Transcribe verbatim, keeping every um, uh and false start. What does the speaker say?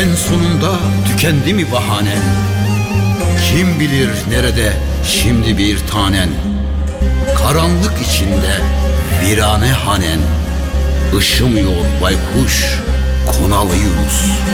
En sonunda tükendi mi bahanen? Kim bilir nerede şimdi bir tanen? Karanlık içinde virane hanen, ışımıyor baykuş konalı Yunus.